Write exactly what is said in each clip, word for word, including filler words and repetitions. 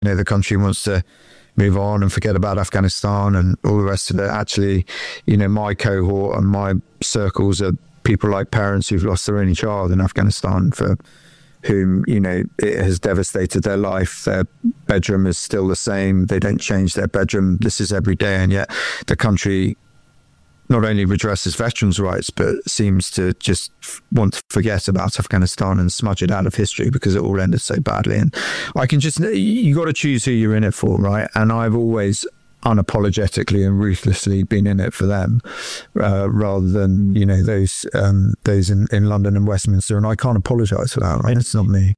you know, the country wants to move on and forget about Afghanistan and all the rest of it. Actually, you know, my cohort and my circles are people like parents who've lost their only child in Afghanistan, for whom, you know, it has devastated their life. Their bedroom is still the same. They don't change their bedroom. This is every day. And yet the country not only redresses veterans' rights, but seems to just f- want to forget about Afghanistan and smudge it out of history because it all ended so badly. And I can just, you got to choose who you're in it for, right? And I've always unapologetically and ruthlessly been in it for them, uh, rather than, you know, those um, those in, in London and Westminster. And I can't apologise for that, right? It's not me.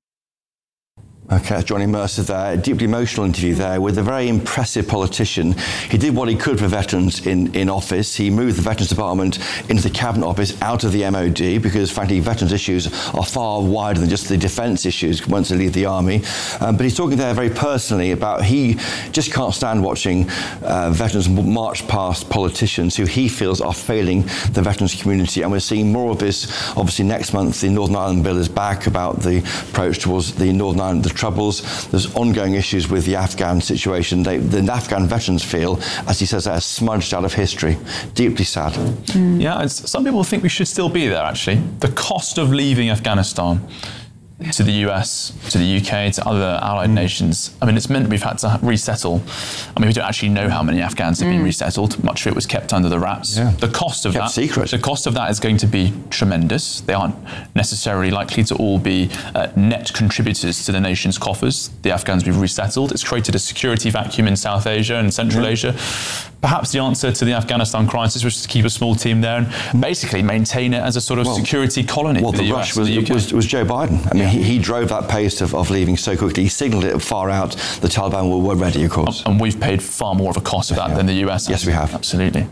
Okay, Johnny Mercer there. A deeply emotional interview there with a very impressive politician. He did what he could for veterans in, in office. He moved the Veterans Department into the Cabinet Office, out of the M O D, because frankly veterans issues are far wider than just the defence issues once they leave the army. Um, but he's talking there very personally about he just can't stand watching uh, veterans march past politicians who he feels are failing the veterans community. And we're seeing more of this. Obviously next month the Northern Ireland Bill is back about the approach towards the Northern Ireland, the troubles. There's ongoing issues with the Afghan situation. They, the Afghan veterans feel, as he says, they're smudged out of history. Deeply sad. Mm. Yeah, it's, some people think we should still be there, actually. The cost of leaving Afghanistan to the U S, to the U K, to other allied mm. nations. I mean, it's meant we've had to resettle. I mean, we don't actually know how many Afghans have mm. been resettled. Much of it was kept under the wraps. Yeah. The cost of kept that, secret. the cost of that is going to be tremendous. They aren't necessarily likely to all be uh, net contributors to the nation's coffers. The Afghans we've resettled. It's created a security vacuum in South Asia and Central mm. Asia. Perhaps the answer to the Afghanistan crisis was to keep a small team there and basically maintain it as a sort of well, security colony well, for the, the U rush S was, the U K. was, was Joe Biden. I mean, yeah. he, he drove that pace of, of leaving so quickly. He signalled it far out. The Taliban were, were ready, of course. And we've paid far more of a cost of that yeah. than the U S. Yes, we have. Absolutely.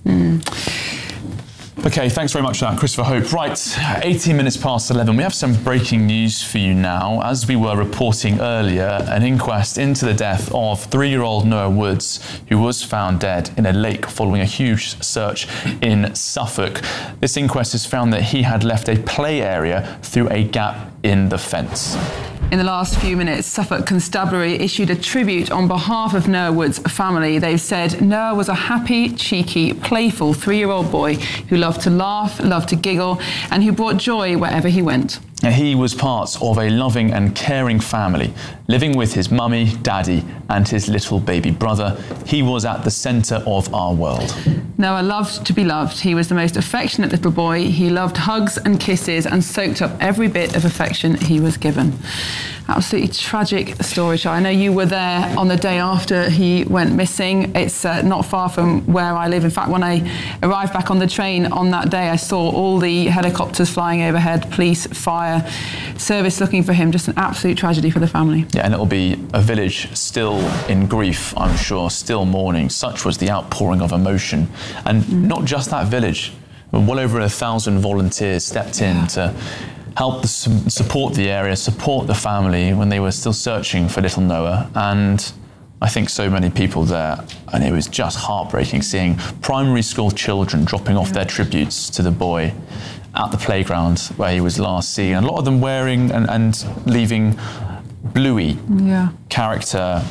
Mm. Okay, thanks very much for that, Christopher Hope. Right, eighteen minutes past eleven. We have some breaking news for you now. As we were reporting earlier, an inquest into the death of three-year-old Noah Woods, who was found dead in a lake following a huge search in Suffolk. This inquest has found that he had left a play area through a gap in the fence. In the last few minutes, Suffolk Constabulary issued a tribute on behalf of Noah Wood's family. They've said Noah was a happy, cheeky, playful three-year-old boy who loved to laugh, loved to giggle, and who brought joy wherever he went. He was part of a loving and caring family, living with his mummy, daddy, and his little baby brother. He was at the centre of our world. Noah loved to be loved. He was the most affectionate little boy. He loved hugs and kisses and soaked up every bit of affection he was given. Absolutely tragic story, Shah. I know you were there on the day after he went missing. It's uh, not far from where I live. In fact, when I arrived back on the train on that day, I saw all the helicopters flying overhead, police, fire service looking for him. Just an absolute tragedy for the family. Yeah, and it'll be a village still in grief, I'm sure, still mourning. Such was the outpouring of emotion. And mm. not just that village. Well over a thousand volunteers stepped in to help the, support the area, support the family when they were still searching for little Noah. And I think so many people there, and it was just heartbreaking seeing primary school children dropping off yeah. their tributes to the boy at the playground where he was last seen. And a lot of them wearing and, and leaving Bluey yeah. character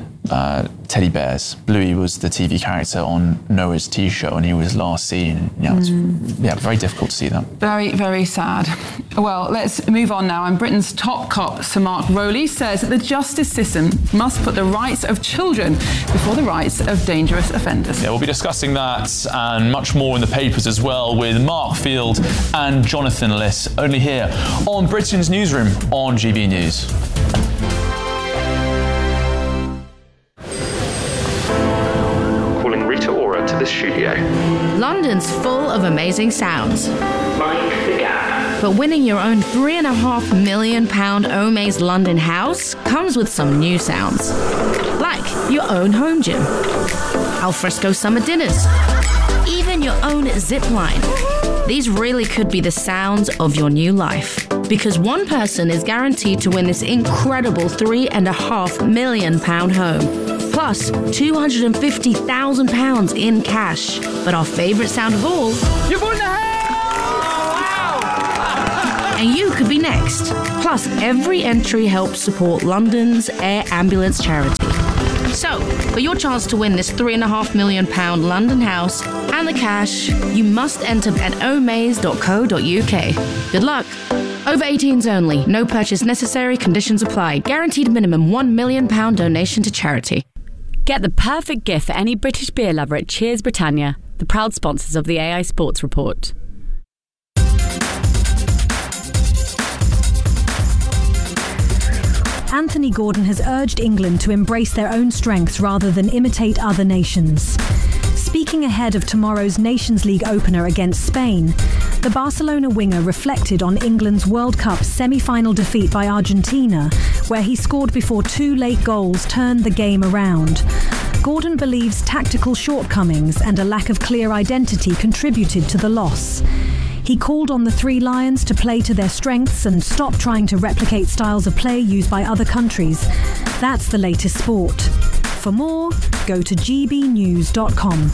uh, teddy bears. Bluey was the T V character on Noah's Tea Show, and he was last seen. Yeah, it's mm. yeah, very difficult to see that. Very, very sad. Well, let's move on now. And Britain's top cop, Sir Mark Rowley, says that the justice system must put the rights of children before the rights of dangerous offenders. Yeah, we'll be discussing that and much more in the papers as well with Mark Field and Jonathan Liss, only here on Britain's Newsroom on G B News. The studio. London's full of amazing sounds. Mind the gap. But winning your own three and a half million pound Omaze London house comes with some new sounds. Like your own home gym, alfresco summer dinners, even your own zip line. These really could be the sounds of your new life. Because one person is guaranteed to win this incredible three and a half million pound home. Plus two hundred fifty thousand pounds in cash. But our favourite sound of all... You've won the house! and you could be next. Plus, every entry helps support London's Air Ambulance charity. So, for your chance to win this three and a half million pound London house and the cash, you must enter at omaze dot co dot uk. Good luck. Over eighteens only. No purchase necessary. Conditions apply. Guaranteed minimum one million pound donation to charity. Get the perfect gift for any British beer lover at Cheers Britannia, the proud sponsors of the A I Sports Report. Anthony Gordon has urged England to embrace their own strengths rather than imitate other nations. Speaking ahead of tomorrow's Nations League opener against Spain, the Barcelona winger reflected on England's World Cup semi-final defeat by Argentina, where he scored before two late goals turned the game around. Gordon believes tactical shortcomings and a lack of clear identity contributed to the loss. He called on the Three Lions to play to their strengths and stop trying to replicate styles of play used by other countries. That's the latest sport. For more, go to g b news dot com.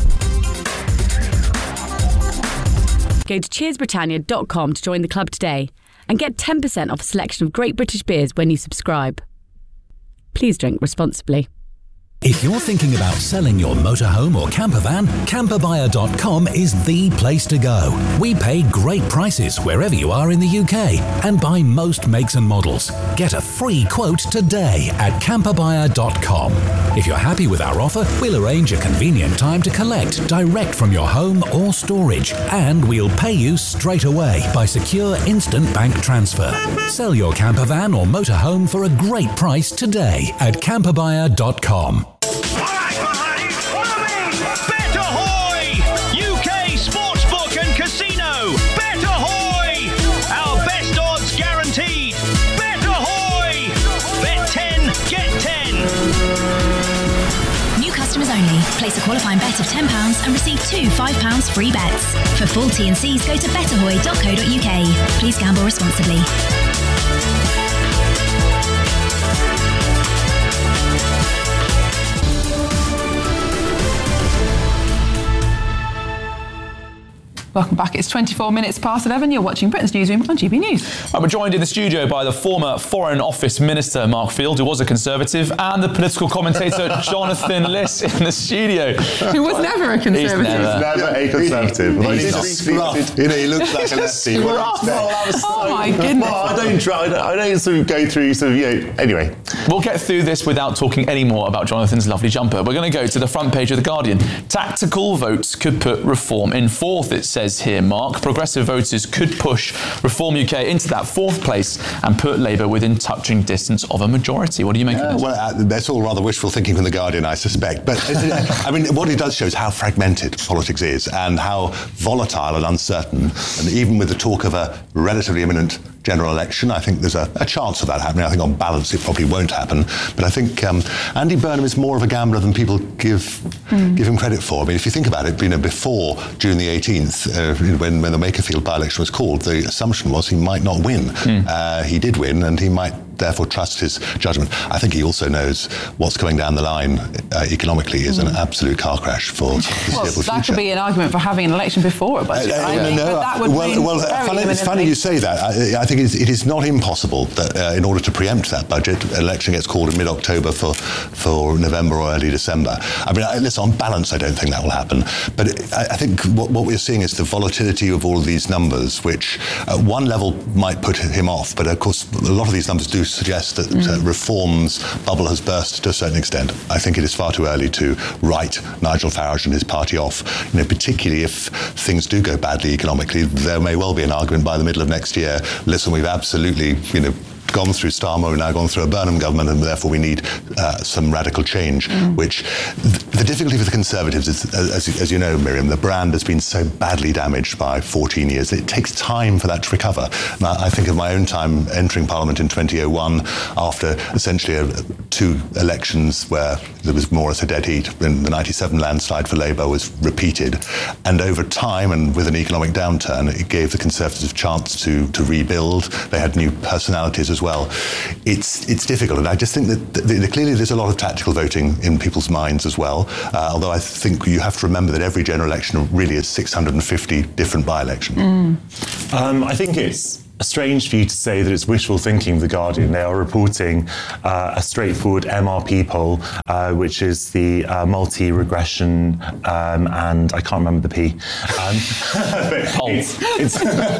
Go to cheers britannia dot com to join the club today and get ten percent off a selection of great British beers when you subscribe. Please drink responsibly. If you're thinking about selling your motorhome or camper van, camper buyer dot com is the place to go. We pay great prices wherever you are in the U K and buy most makes and models. Get a free quote today at camper buyer dot com. If you're happy with our offer, we'll arrange a convenient time to collect direct from your home or storage, and we'll pay you straight away by secure instant bank transfer. Sell your camper van or motorhome for a great price today at camper buyer dot com. Customers only. Place a qualifying bet of ten pounds and receive two five pounds free bets. For full T and Cs, go to betterhoy dot co dot uk. Please gamble responsibly. Welcome back. It's twenty-four minutes past eleven. You're watching Britain's Newsroom on G B News. And we're joined in the studio by the former Foreign Office Minister, Mark Field, who was a Conservative, and the political commentator, Jonathan Liss, in the studio. Who was never a Conservative. He's never, never a Conservative. He, he's he's scruff. You know, he looks like a lefty. Oh my goodness. Well, I don't try. I don't, I don't sort of go through sort of, you know, anyway. We'll get through this without talking any more about Jonathan's lovely jumper. We're going to go to the front page of The Guardian. Tactical votes could put reform in fourth, it says here, Mark. Progressive voters could push Reform U K into that fourth place and put Labour within touching distance of a majority. What do you make yeah, of this? Well, uh, that's all rather wishful thinking from The Guardian, I suspect. But, I mean, what it does show is how fragmented politics is and how volatile and uncertain. And even with the talk of a relatively imminent general election, I think there's a, a chance of that happening. I think on balance it probably won't happen. But I think um, Andy Burnham is more of a gambler than people give mm. give him credit for. I mean, if you think about it, you know, before June the eighteenth, uh, when, when the Makerfield by-election was called, the assumption was he might not win. Mm. Uh, he did win, and he might therefore trust his judgment. I think he also knows what's coming down the line uh, economically is mm. an absolute car crash for the well, foreseeable future. That could be an argument for having an election before a budget, uh, right? Uh, no, that would well, well funny, it's funny you say that. I, I think it is, it is not impossible that uh, in order to preempt that budget, an election gets called in mid-October for, for November or early December. I mean, I, listen, on balance, I don't think that will happen. But it, I, I think what, what we're seeing is the volatility of all of these numbers, which at one level might put him off. But of course, a lot of these numbers do suggest that mm. uh, reform's bubble has burst to a certain extent. I think it is far too early to write Nigel Farage and his party off. You know, particularly if things do go badly economically, there may well be an argument by the middle of next year. Listen, we've absolutely, you know, gone through Starmer, we've now gone through a Burnham government, and therefore we need uh, some radical change, mm. which th- the difficulty for the Conservatives is, as, as you know, Miriam, the brand has been so badly damaged by fourteen years. It takes time for that to recover. And I, I think of my own time entering Parliament in twenty oh one after essentially a, two elections where there was more or less a dead heat, when the ninety-seven landslide for Labour was repeated. And over time, and with an economic downturn, it gave the Conservatives a chance to, to rebuild. They had new personalities as well. It's it's difficult, and I just think that th- th- clearly there's a lot of tactical voting in people's minds as well, uh, although I think you have to remember that every general election really is six hundred fifty different by-elections. Mm. Um, I think it's strange for you to say that it's wishful thinking, The Guardian. They are reporting uh, a straightforward M R P poll, uh, which is the uh, multi-regression, um, and I can't remember the P. Um, it's, it's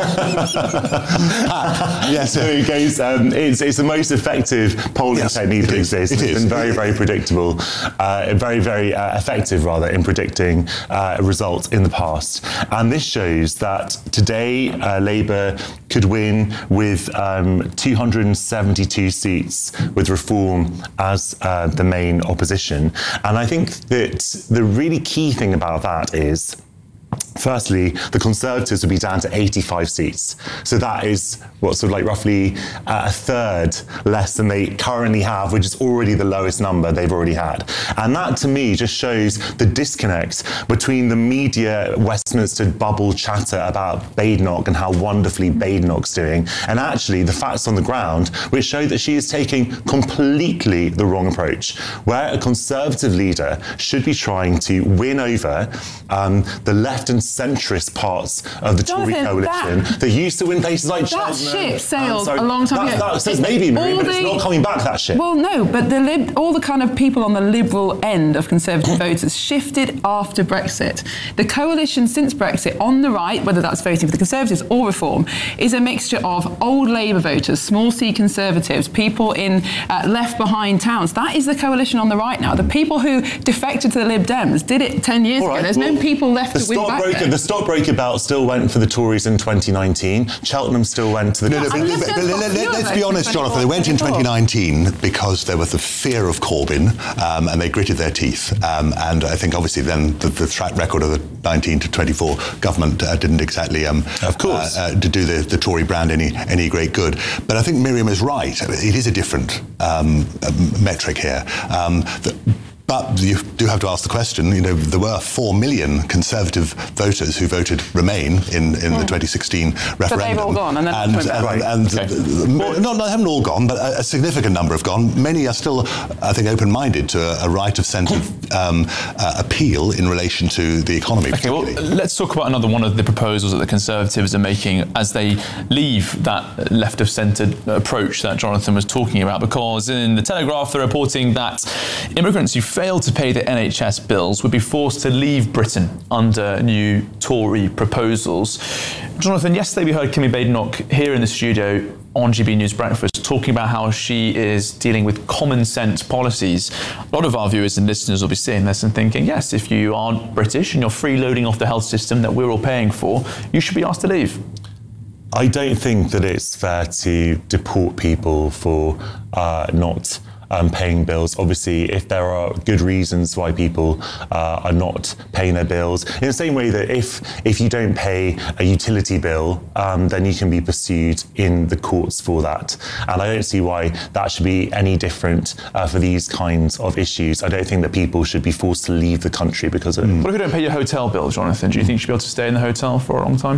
yes, so it goes, um, it's, it's the most effective polling yes, technique that exists. It it's is. been very, very predictable, uh, very, very uh, effective, rather, in predicting uh, results in the past. And this shows that today uh, Labour could win with um, two hundred seventy-two seats with Reform as uh, the main opposition. And I think that the really key thing about that is, firstly, the Conservatives would be down to eighty-five seats. So that is what, sort of like roughly uh, a third less than they currently have, which is already the lowest number they've already had. And that, to me, just shows the disconnect between the media Westminster bubble chatter about Badenoch and how wonderfully Badenoch's doing, and actually the facts on the ground, which show that she is taking completely the wrong approach, where a Conservative leader should be trying to win over um, the left and centrist parts of the Tory Jonathan, coalition that, that used to win places like that Cheltenham. Ship sailed um, a long time that, ago. That says maybe, Miriam, but the, it's not coming back, that ship. Well, no, but the lib, all the kind of people on the Liberal end of Conservative voters shifted after Brexit. The coalition since Brexit on the right, whether that's voting for the Conservatives or Reform, is a mixture of old Labour voters, small C Conservatives, people in uh, left-behind towns. That is the coalition on the right now. The people who defected to the Lib Dems did it ten years right, ago. There's well, no people left to win back there. The stockbroker belt still went for the Tories in twenty nineteen. Cheltenham still went to the... No, no, but, but, but let, let, let's be honest, Jonathan. They went in twenty nineteen because there was the fear of Corbyn, um, and they gritted their teeth. Um, and I think, obviously, then the, the track record of the nineteen to twenty-four government uh, didn't exactly um, of course. Uh, uh, to do the, the Tory brand any any great good. But I think Miriam is right. It is a different um, metric here. Um, the, But you do have to ask the question, you know, there were four million Conservative voters who voted Remain in, in mm. the twenty sixteen referendum. But they've all gone, and then and, and, right. and okay. well, not, not, haven't all gone, but a, a significant number have gone. Many are still, I think, open-minded to a, a right of centre um, uh, appeal in relation to the economy. Okay, well, let's talk about another one of the proposals that the Conservatives are making as they leave that left of centre approach that Jonathan was talking about, because in the Telegraph they're reporting that immigrants who fail to pay their N H S bills would be forced to leave Britain under new Tory proposals. Jonathan, yesterday we heard Kimi Badenoch here in the studio on G B News Breakfast talking about how she is dealing with common sense policies. A lot of our viewers and listeners will be seeing this and thinking, yes, if you aren't British and you're freeloading off the health system that we're all paying for, you should be asked to leave. I don't think that it's fair to deport people for uh, not Um, paying bills. Obviously, if there are good reasons why people uh, are not paying their bills, in the same way that if if you don't pay a utility bill, um, then you can be pursued in the courts for that. And I don't see why that should be any different uh, for these kinds of issues. I don't think that people should be forced to leave the country because of it. What if you don't pay your hotel bill, Jonathan? Do you think you should be able to stay in the hotel for a long time?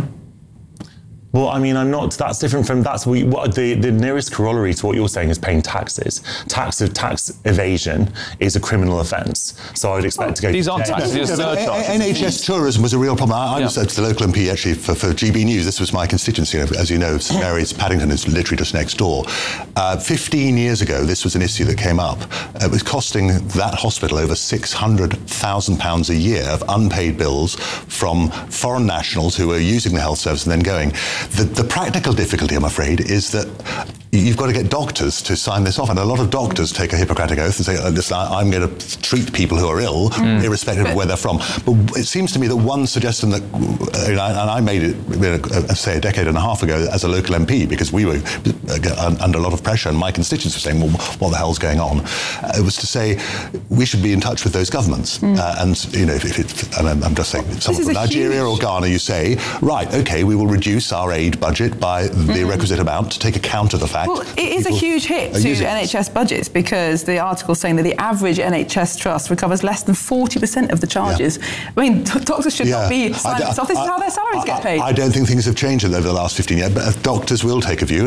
Well, I mean, I'm not. That's different from that's we, what the, the nearest corollary to what you're saying is paying taxes. Tax of tax evasion is a criminal offence. So I would expect oh, to go. These to aren't taxes. These are surcharges. N H S tourism was a real problem. I, I was yeah. the local M P actually for, for G B News. This was my constituency. As you know, St Mary's Paddington is literally just next door. Uh, Fifteen years ago, this was an issue that came up. It was costing that hospital over six hundred thousand pounds a year of unpaid bills from foreign nationals who were using the health service and then going. The, the practical difficulty, I'm afraid, is that you've got to get doctors to sign this off, and a lot of doctors take a Hippocratic oath and say, listen, I'm going to treat people who are ill, mm. irrespective of where they're from. But it seems to me that one suggestion that, and I made it, say, a decade and a half ago as a local M P, because we were under a lot of pressure, and my constituents were saying, well, what the hell's going on? It was to say, we should be in touch with those governments. Mm. Uh, and, you know, if, if it, and I'm just saying, if someone from Nigeria huge... or Ghana, you say, right, okay, we will reduce our aid budget by the mm-hmm. requisite amount to take account of the fact. Well, it is a huge hit to N H S budgets, because the article is saying that the average N H S trust recovers less than forty percent of the charges. Yeah. I mean, d- doctors should yeah. not be silenced off. This I, is how their salaries I, get paid. I don't think things have changed over the last fifteen years, but doctors will take a view and understand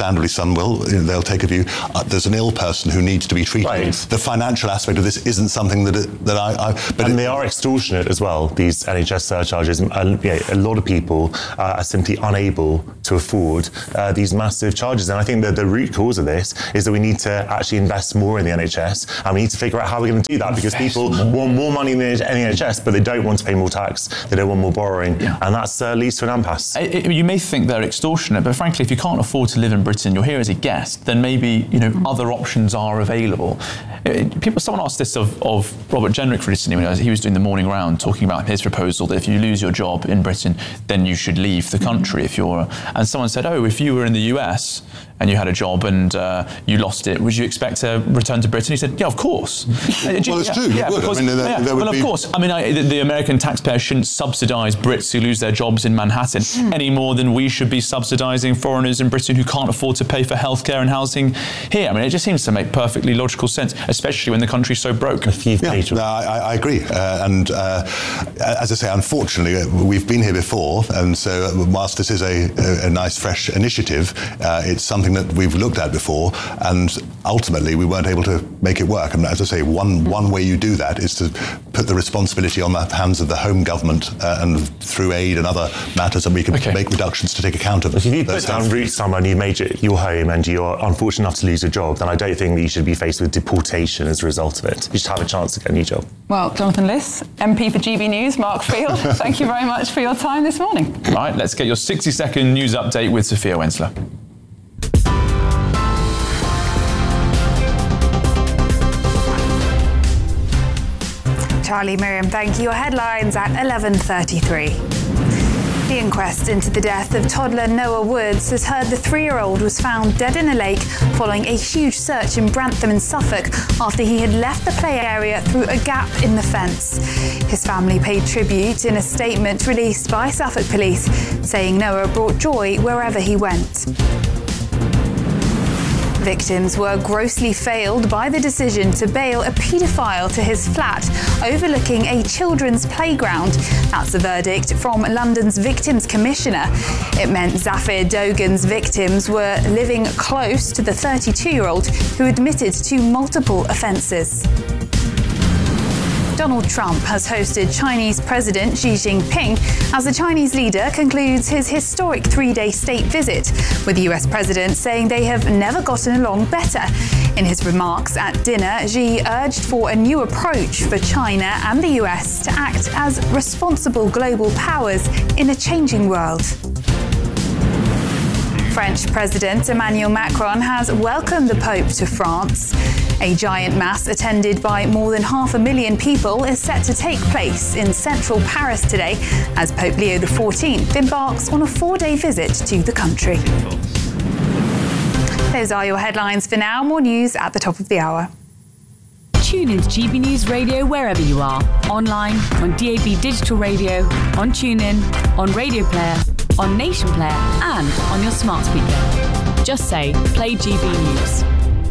understandably, some will. You know, they'll take a view. Uh, there's an ill person who needs to be treated. Right. The financial aspect of this isn't something that it, that I. I but and it, they are extortionate as well. These N H S surcharges. Uh, yeah, a lot of people uh, are simply unable to afford uh, these massive charges. And I think that the root cause of this is that we need to actually invest more in the N H S, and we need to figure out how we're going to do that, because people want more money in the N H S, but they don't want to pay more tax. They don't want more borrowing, yeah. and that uh, leads to an impasse. It, it, you may think they're extortionate, but frankly, if you can't afford to live in Britain, you're here as a guest, then maybe you know other options are available. It, people, someone asked this of, of Robert Jenrick recently when he was doing the morning round, talking about his proposal that if you lose your job in Britain, then you should leave the country. If you're, and someone said, "Oh, if you were in the U S and you had a job and uh, you lost it, would you expect to return to Britain?" He said, "Yeah, of course." Well, it's yeah, true. Yeah, you would. because, I mean, there, yeah, there would well, be... of course. I mean, I, the, the American taxpayer shouldn't subsidise Brits who lose their jobs in Manhattan mm. any more than we should be subsidising foreigners in Britain who can't afford to pay for healthcare and housing here. I mean, it just seems to make perfectly logical sense, especially when the country's so broke. Yeah, no, I, I agree. Uh, and uh, as I say, unfortunately, we've been here before, and so whilst this is a, a, a nice, fresh initiative, uh, it's something that we've looked at before, and ultimately we weren't able to make it work. And as I say, one one way you do that is to put the responsibility on the hands of the home government, uh, and through aid and other matters, and we can okay. make reductions to take account of. If you put down roots somewhere and you made it your home and you're unfortunate enough to lose your job, then I don't think that you should be faced with deportation as a result of it. You should have a chance to get a new job. Well, Jonathan Liss, M P for G B News, Mark Field, thank you very much for your time this morning. Right, let's get your sixty second news update with Sophia Wensler. Charlie, Miriam, thank you. Your headlines at eleven thirty-three. The inquest into the death of toddler Noah Woods has heard the three-year-old was found dead in a lake following a huge search in Brantham in Suffolk after he had left the play area through a gap in the fence. His family paid tribute in a statement released by Suffolk Police, saying Noah brought joy wherever he went. Victims were grossly failed by the decision to bail a paedophile to his flat overlooking a children's playground. That's the verdict from London's Victims Commissioner. It meant Zafir Dogan's victims were living close to the thirty-two-year-old who admitted to multiple offences. Donald Trump has hosted Chinese President Xi Jinping as the Chinese leader concludes his historic three-day state visit, with the U S president saying they have never gotten along better. In his remarks at dinner, Xi urged for a new approach for China and the U S to act as responsible global powers in a changing world. French President Emmanuel Macron has welcomed the Pope to France. A giant mass attended by more than half a million people is set to take place in central Paris today as Pope Leo the fourteenth embarks on a four-day visit to the country. Those are your headlines for now. More news at the top of the hour. Tune into G B News Radio wherever you are. Online, on D A B Digital Radio, on TuneIn, on Radio Player, on Nation Player, and on your smart speaker. Just say, play G B News.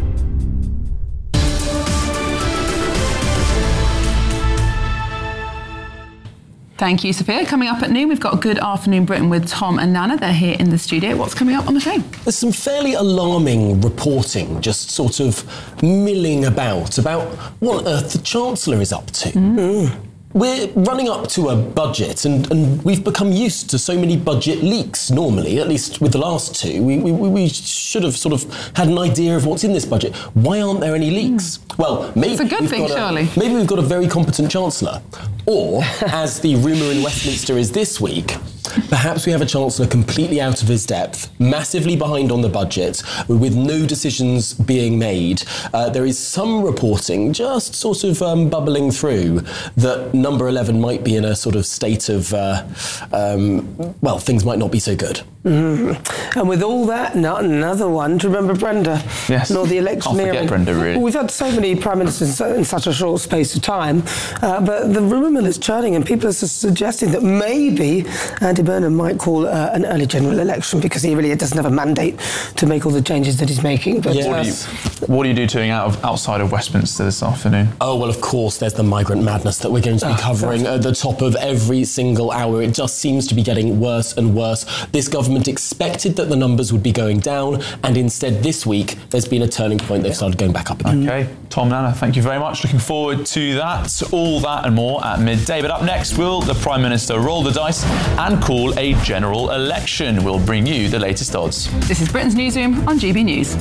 Thank you, Sophia. Coming up at noon, we've got Good Afternoon Britain with Tom and Nana. They're here in the studio. What's coming up on the show? There's some fairly alarming reporting just sort of milling about, about what on earth the Chancellor is up to. Mm. We're running up to a budget, and, and we've become used to so many budget leaks normally, at least with the last two. We, we, we should have sort of had an idea of what's in this budget. Why aren't there any leaks? Mm. Well, maybe... It's a good thing, surely. A, maybe we've got a very competent Chancellor. Or, as the rumour in Westminster is this week, perhaps we have a Chancellor completely out of his depth, massively behind on the budget, with no decisions being made. Uh, there is some reporting just sort of um, bubbling through that number eleven might be in a sort of state of, uh, um, well, things might not be so good. Mm-hmm. And with all that, not another one to remember Brenda. Yes. Nor the electioneering. Can't forget Brenda, really. We've had so many prime ministers in such a short space of time, uh, but the rumour mill is churning, and people are suggesting that maybe Andy Burnham might call uh, an early general election because he really doesn't have a mandate to make all the changes that he's making. But yes. what, do you, what are you doing out of outside of Westminster this afternoon? Oh well, of course, there's the migrant madness that we're going to be oh, covering at the top of every single hour. It just seems to be getting worse and worse. This government government expected that the numbers would be going down, and instead this week there's been a turning point. They've started going back up again. Okay, Tom, Nana, thank you very much. Looking forward to that. All that and more at midday. But up next, will the Prime Minister roll the dice and call a general election? We'll bring you the latest odds. This is Britain's Newsroom on G B News.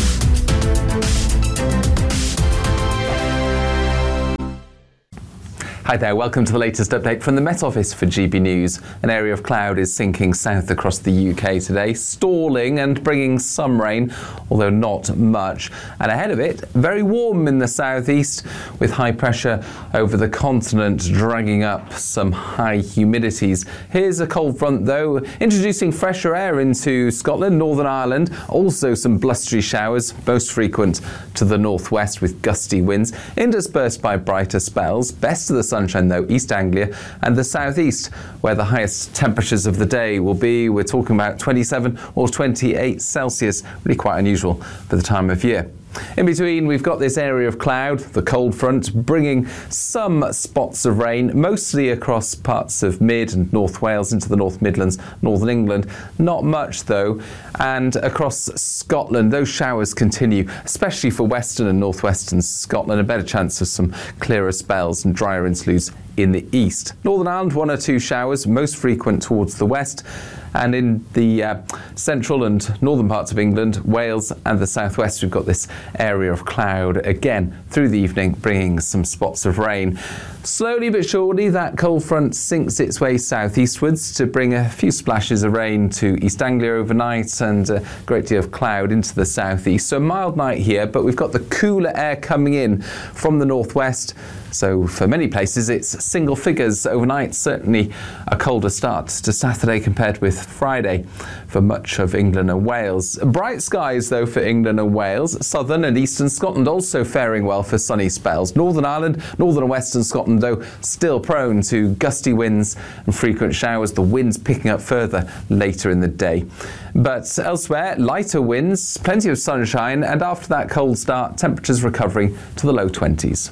Hi there, welcome to the latest update from the Met Office for G B News. An area of cloud is sinking south across the U K today, stalling and bringing some rain, although not much. And ahead of it, very warm in the southeast, with high pressure over the continent dragging up some high humidities. Here's a cold front though, introducing fresher air into Scotland, Northern Ireland. Also some blustery showers, most frequent to the northwest with gusty winds, interspersed by brighter spells. Best of the sun sunshine though, East Anglia and the southeast, where the highest temperatures of the day will be. We're talking about twenty-seven or twenty-eight Celsius, really quite unusual for the time of year. In between, we've got this area of cloud, the cold front, bringing some spots of rain, mostly across parts of mid and North Wales into the North Midlands, Northern England. Not much, though. And across Scotland, those showers continue, especially for western and northwestern Scotland. A better chance of some clearer spells and drier interludes in the east. Northern Ireland, one or two showers, most frequent towards the west. And in the uh, central and northern parts of England, Wales and the southwest, we've got this area of cloud again through the evening, bringing some spots of rain. Slowly but surely, that cold front sinks its way southeastwards to bring a few splashes of rain to East Anglia overnight and a great deal of cloud into the southeast. So a mild night here, but we've got the cooler air coming in from the northwest. So for many places, it's single figures overnight. Certainly a colder start to Saturday compared with Friday for much of England and Wales. Bright skies, though, for England and Wales. Southern and eastern Scotland also faring well for sunny spells. Northern Ireland, northern and western Scotland, though, still prone to gusty winds and frequent showers. The winds picking up further later in the day. But elsewhere, lighter winds, plenty of sunshine, and after that cold start, temperatures recovering to the low twenties.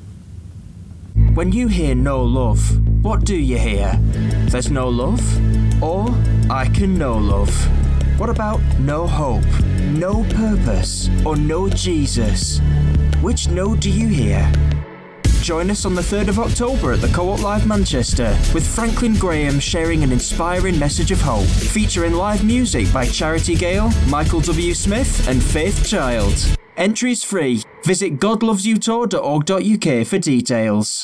When you hear no love, what do you hear? There's no love? Or I can know love. What about no hope, no purpose, or no Jesus? Which no do you hear? Join us on the third of October at the Co-op Live Manchester, with Franklin Graham sharing an inspiring message of hope, featuring live music by Charity Gale, Michael W. Smith and Faith Child. Entries free. Visit god loves you tour dot org dot U K for details.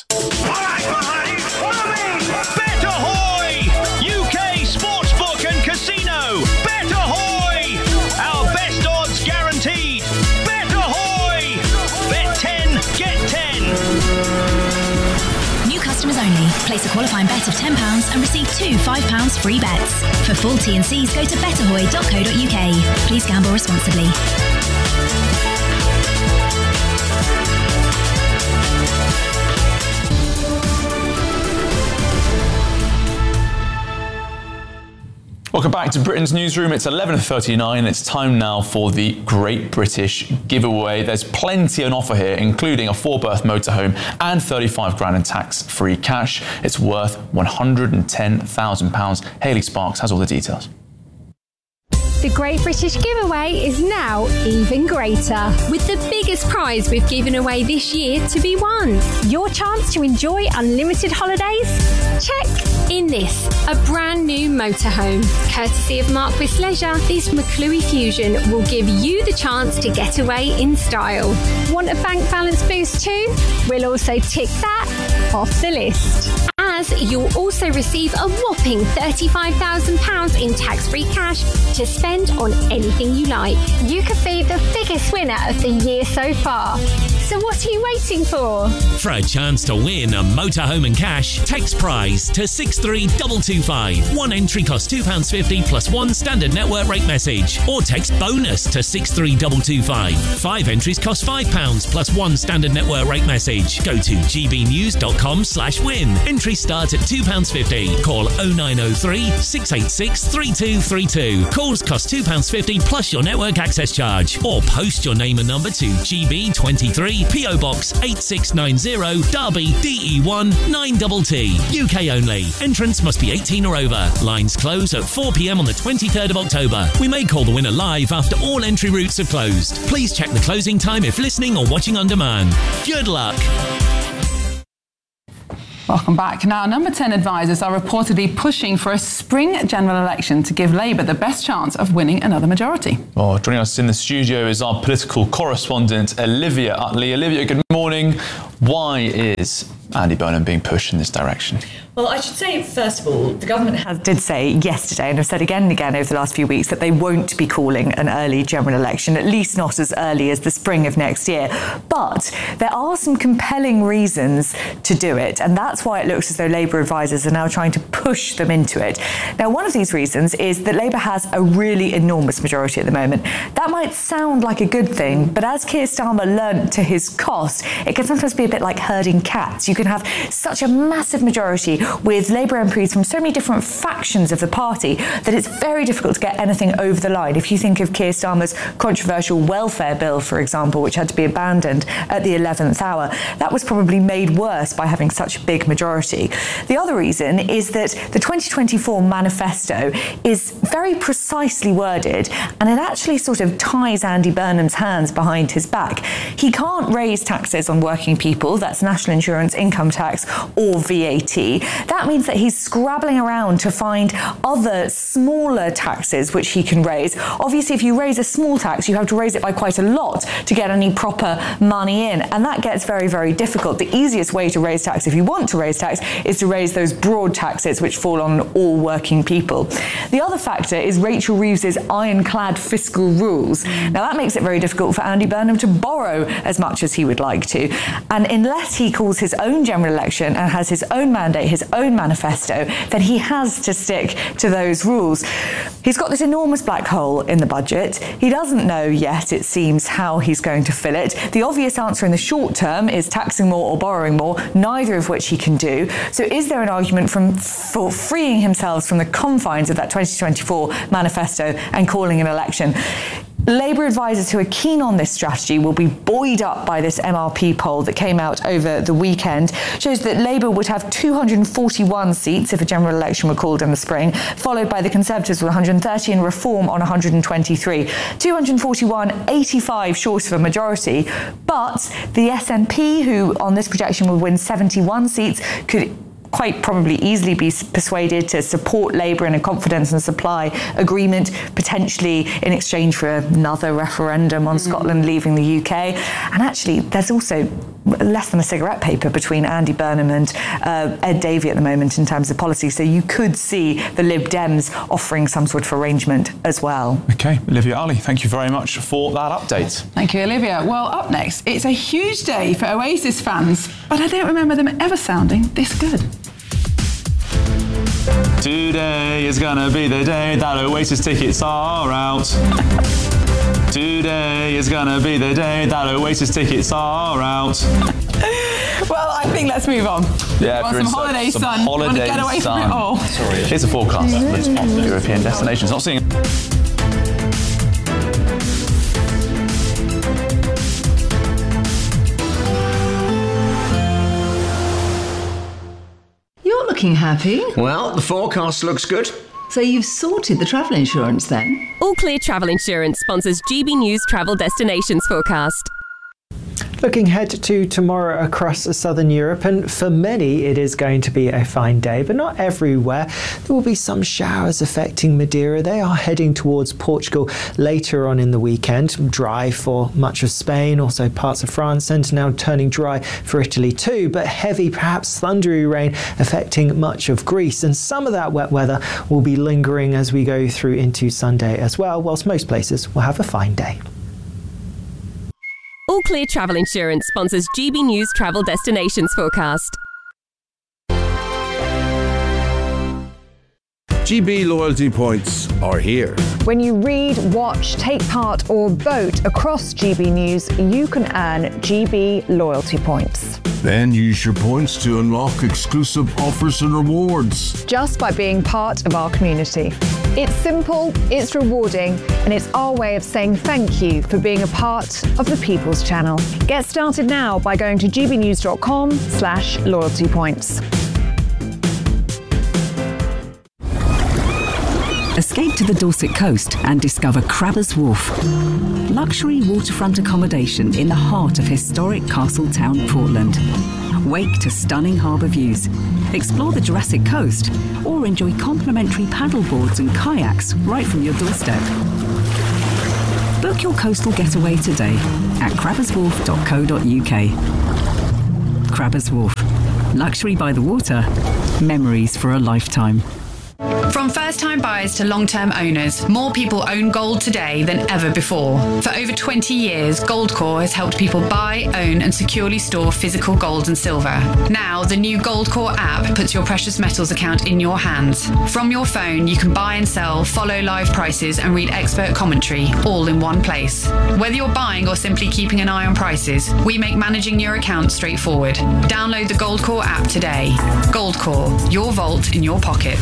Only. Place a qualifying bet of ten pounds and receive two five pounds free bets. For full T and Cs, go to better hoy dot co dot U K. Please gamble responsibly. Welcome back to Britain's Newsroom. It's eleven thirty-nine. It's time now for the Great British Giveaway. There's plenty on offer here, including a four-berth motorhome and thirty-five grand in tax-free cash. It's worth one hundred ten thousand pounds. Hayley Sparks has all the details. The Great British Giveaway is now even greater, with the biggest prize we've given away this year to be won. Your chance to enjoy unlimited holidays? Check. In this, a brand new motorhome. Courtesy of Marquis Leisure, this McClue Fusion will give you the chance to get away in style. Want a bank balance boost too? We'll also tick that off the list. As you'll also receive a whopping thirty-five thousand pounds in tax-free cash to spend on anything you like. You could be the biggest winner of the year so far. So what are you waiting for? For a chance to win a motorhome and cash, text prize to six three two two five. One entry costs two pounds fifty plus one standard network rate message. Or text bonus to six three two two five. Five entries cost five pounds plus one standard network rate message. Go to g b news dot com slash win. Entries start at two pounds fifty. Call oh nine oh three, six eight six, three two three two. Calls cost two pounds fifty plus your network access charge. Or post your name and number to G B twenty-three Derby, P O Box eight six nine zero, Derby, D E one nine T T. U K only. Entrance must be eighteen or over. Lines close at four p m on the twenty-third of October. We may call the winner live after all entry routes have closed. Please check the closing time if listening or watching on demand. Good luck. Welcome back. Now, number ten advisers are reportedly pushing for a spring general election to give Labour the best chance of winning another majority. Oh, joining us in the studio is our political correspondent, Olivia Utley. Olivia, good morning. Why is Andy Burnham being pushed in this direction? Well, I should say, first of all, the government has, did say yesterday, and have said again and again over the last few weeks, that they won't be calling an early general election, at least not as early as the spring of next year. But there are some compelling reasons to do it, and that's why it looks as though Labour advisers are now trying to push them into it. Now, one of these reasons is that Labour has a really enormous majority at the moment. That might sound like a good thing, but as Keir Starmer learnt to his cost, it can sometimes be a bit like herding cats. You can have such a massive majority with Labour M Ps from so many different factions of the party that it's very difficult to get anything over the line. If you think of Keir Starmer's controversial welfare bill, for example, which had to be abandoned at the eleventh hour, that was probably made worse by having such a big majority. The other reason is that the twenty twenty-four manifesto is very precisely worded, and it actually sort of ties Andy Burnham's hands behind his back. He can't raise taxes on working people, that's national insurance, income tax, or V A T. That means that he's scrabbling around to find other smaller taxes which he can raise. Obviously, if you raise a small tax, you have to raise it by quite a lot to get any proper money in, and that gets very, very difficult. The easiest way to raise tax, if you want to raise tax, is to raise those broad taxes which fall on all working people. The other factor is Rachel Reeves's ironclad fiscal rules. Now, that makes it very difficult for Andy Burnham to borrow as much as he would like to, and unless he calls his own general election and has his own mandate, his own manifesto, then he has to stick to those rules. He's got this enormous black hole in the budget. He doesn't know yet, it seems, how he's going to fill it. The obvious answer in the short term is taxing more or borrowing more, neither of which he can do. So is there an argument from, for freeing himself from the confines of that twenty twenty-four manifesto and calling an election? Labour advisers who are keen on this strategy will be buoyed up by this M R P poll that came out over the weekend. It shows that Labour would have two hundred forty-one seats if a general election were called in the spring, followed by the Conservatives with one hundred thirty and Reform on one hundred twenty-three. two hundred forty-one, eighty-five short of a majority. But the S N P, who on this projection would win seventy-one seats, could quite probably easily be persuaded to support Labour in a confidence and supply agreement, potentially in exchange for another referendum on mm-hmm. Scotland leaving the U K. And actually, there's also less than a cigarette paper between Andy Burnham and uh, Ed Davey at the moment in terms of policy. So you could see the Lib Dems offering some sort of arrangement as well. OK, Olivia Ali, thank you very much for that update. Thank you, Olivia. Well, up next, it's a huge day for Oasis fans, but I don't remember them ever sounding this good. Today is gonna be the day that Oasis tickets are out. Today is gonna be the day that Oasis tickets are out. Well, I think let's move on. Yeah, want some holiday some sun. Holiday Want to get away sun. from it all. Sorry, here's a forecast for the top European destinations. Not seeing. You're looking happy. Well, the forecast looks good. So you've sorted the travel insurance then? All Clear Travel Insurance sponsors G B News Travel Destinations Forecast. Looking ahead to tomorrow across southern Europe, and for many it is going to be a fine day, but not everywhere. There will be some showers affecting Madeira. They are heading towards Portugal later on in the weekend. Dry for much of Spain, also parts of France, and now turning dry for Italy too, but heavy, perhaps thundery rain affecting much of Greece, and some of that wet weather will be lingering as we go through into Sunday as well, whilst most places will have a fine day. All Clear Travel Insurance sponsors G B News Travel Destinations Forecast. G B loyalty points are here. When you read, watch, take part or vote across G B News, you can earn G B loyalty points. Then use your points to unlock exclusive offers and rewards. Just by being part of our community. It's simple, it's rewarding, and it's our way of saying thank you for being a part of the People's Channel. Get started now by going to gbnews.com slash loyalty points. Escape to the Dorset coast and discover Crabbers Wharf. Luxury waterfront accommodation in the heart of historic Castletown, Portland. Wake to stunning harbour views. Explore the Jurassic Coast or enjoy complimentary paddleboards and kayaks right from your doorstep. Book your coastal getaway today at crabbers wharf dot co dot uk. Crabbers Wharf. Luxury by the water. Memories for a lifetime. From first-time buyers to long-term owners, more people own gold today than ever before. For over twenty years, Goldcore has helped people buy, own and securely store physical gold and silver. Now, the new Goldcore app puts your precious metals account in your hands. From your phone, you can buy and sell, follow live prices and read expert commentary, all in one place. Whether you're buying or simply keeping an eye on prices, we make managing your account straightforward. Download the Goldcore app today. Goldcore, your vault in your pocket.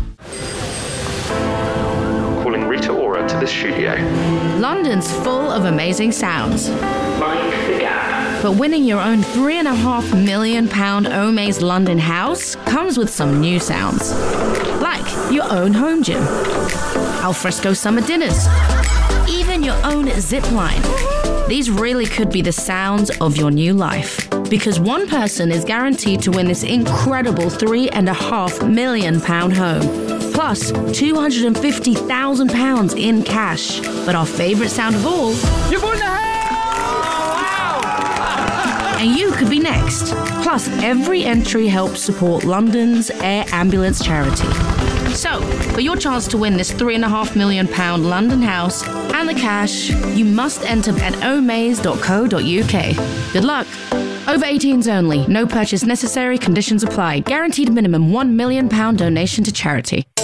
Calling Rita Ora to the studio. London's full of amazing sounds. Mind the gap. But winning your own three and a half million pound Omaze London house comes with some new sounds. Like your own home gym, alfresco summer dinners, even your own zip line. These really could be the sounds of your new life. Because one person is guaranteed to win this incredible three and a half million pound home. Plus two hundred fifty thousand pounds in cash. But our favourite sound of all, You've won the house! Wow! And you could be next. Plus, every entry helps support London's Air Ambulance charity. So, for your chance to win this three and a half million pound London house and the cash, you must enter at omaze dot co dot uk. Good luck. Over eighteens only. No purchase necessary. Conditions apply. Guaranteed minimum one million pound donation to charity.